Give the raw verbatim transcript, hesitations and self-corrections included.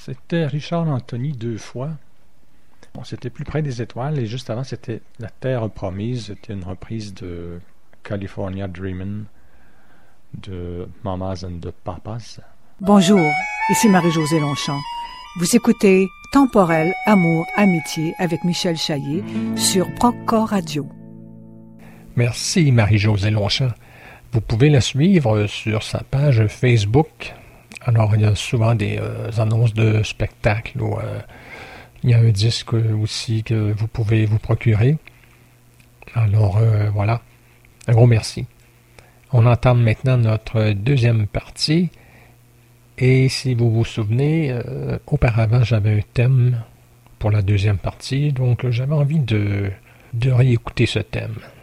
C'était Richard Anthony deux fois. Bon, c'était Plus près des étoiles et juste avant, c'était La Terre promise. C'était une reprise de California Dreamin' de Mamas and the Papas. Bonjour, ici Marie-Josée Longchamp. Vous écoutez Temporel, Amour, Amitié avec Michel Chaillet sur Proc Radio. Merci Marie-Josée Longchamp. Vous pouvez la suivre sur sa page Facebook. Alors, il y a souvent des euh, annonces de spectacles ou euh, il y a un disque aussi que vous pouvez vous procurer. Alors, euh, voilà. Un gros merci. On entame maintenant notre deuxième partie. Et si vous vous souvenez, euh, auparavant, j'avais un thème pour la deuxième partie. Donc, j'avais envie de, de réécouter ce thème.